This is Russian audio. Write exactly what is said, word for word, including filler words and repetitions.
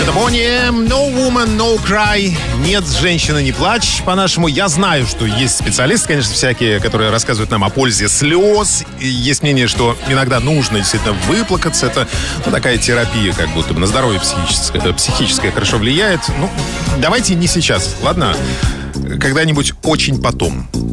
Это Бонни М. No woman, no cry. Нет, женщина, не плачь. По-нашему, я знаю, что есть специалисты, конечно, всякие, которые рассказывают нам о пользе слез. И есть мнение, что иногда нужно действительно выплакаться. Это ну, такая терапия, как будто бы на здоровье психическое, психическое хорошо влияет. Ну, давайте не сейчас, ладно? Когда-нибудь очень потом.